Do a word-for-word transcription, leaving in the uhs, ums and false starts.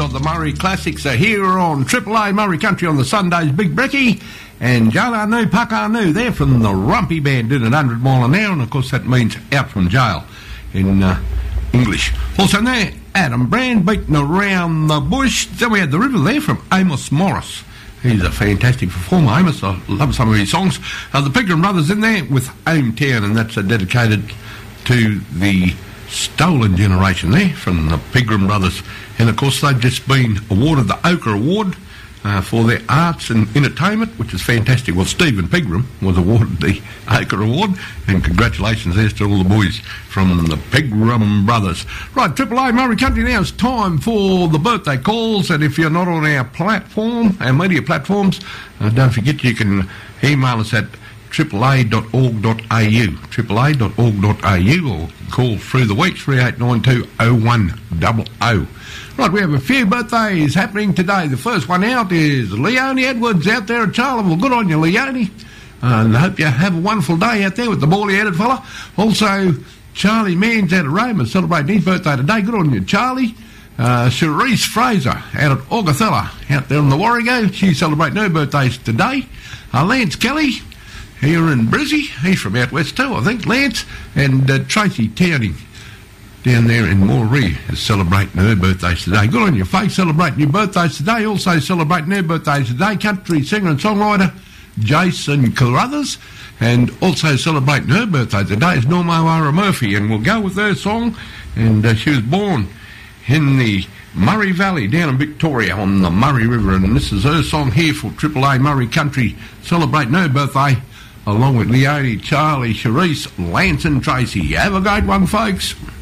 of the Murray Classics are here on Triple A Murray Country on the Sunday's Big Brekkie. And Jalanu Pakanu, they're from the Rumpy Band doing an hundred mile an hour, and of course that means out from jail in uh, English. Also there, Adam Brand beating around the bush. Then we had the river there from Amos Morris. He's a fantastic performer, Amos. I love some of his songs. Uh, the Pegram Brothers in there with Home Town, and that's uh, dedicated to the stolen generation there from the Pegram Brothers. And of course they've just been awarded the Ochre Award uh, for their arts and entertainment, which is fantastic. Well, Stephen Pegram was awarded the Ochre Award, and congratulations there to all the boys from the Pegram Brothers. Right, Triple A Murray Country now. It's time for the birthday calls, and if you're not on our platform, our media platforms, uh, don't forget you can email us at triple a dot org dot a u, triple a dot org dot a u, or call through the week, three eight nine two oh one oh oh. Right, we have a few birthdays happening today. The first one out is Leone Edwards out there at Charleville. Good on you, Leone. And I hope you have a wonderful day out there with the bally-headed fella. Also, Charlie Manns out at Roma celebrating his birthday today. Good on you, Charlie. Uh, Cherise Fraser out at Augathella out there on the Warrego. She's celebrating her birthdays today. Uh, Lance Kelly here in Brizzy. He's from out west too, I think, Lance. And uh, Tracy Towning down there in Moree is celebrating her birthdays today. Good on you, folks, celebrating your birthdays today. Also celebrating their birthdays today, country singer and songwriter Jason Carruthers. And also celebrating her birthday today is Norma O'Hara Murphy. And we'll go with her song. And uh, she was born in the Murray Valley down in Victoria on the Murray River. And this is her song here for Triple A Murray Country, celebrating her birthday, along with Leone, Charlie, Cherise, Lance and Tracy. Have a great one, folks.